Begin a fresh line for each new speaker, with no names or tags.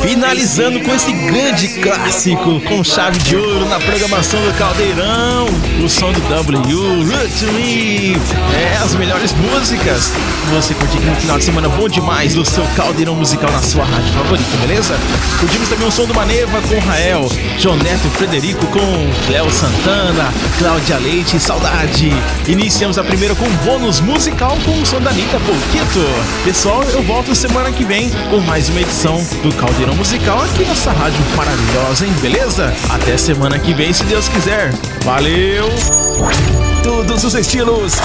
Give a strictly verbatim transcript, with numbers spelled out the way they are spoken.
Finalizando com esse grande clássico com chave de ouro na programação do Caldeirão, o som do W, Root to Me. É, as melhores músicas você curtir no final de semana bom demais do seu Caldeirão Musical na sua rádio favorita, beleza? Curtimos também o som do Maneva com Rael, João Neto e Frederico com Cléo Santana, Cláudia Leite e Saudade. Iniciamos a primeira com um bônus musical com o som da Anitta Pouquito. Pessoal, eu volto semana que vem com mais uma edição do Caldeirão Musical aqui nessa rádio maravilhosa, hein? Beleza? Até semana que vem, se Deus quiser. Valeu!
Todos os estilos,